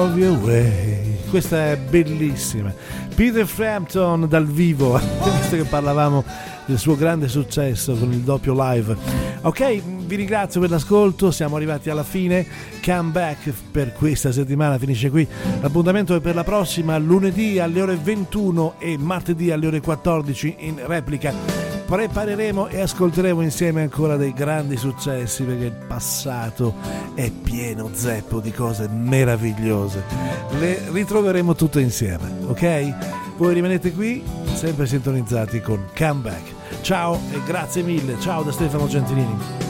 of your way. Questa è bellissima. Peter Frampton dal vivo, visto che parlavamo del suo grande successo con il doppio live. Ok, vi ringrazio per l'ascolto, siamo arrivati alla fine. Come Back per questa settimana finisce qui. L'appuntamento è per la prossima, lunedì alle ore 21 e martedì alle ore 14 in replica. Prepareremo e ascolteremo insieme ancora dei grandi successi, perché il passato è pieno zeppo di cose meravigliose. Le ritroveremo tutte insieme, ok? Voi rimanete qui, sempre sintonizzati con Come Back. Ciao e grazie mille. Ciao da Stefano Gentilini.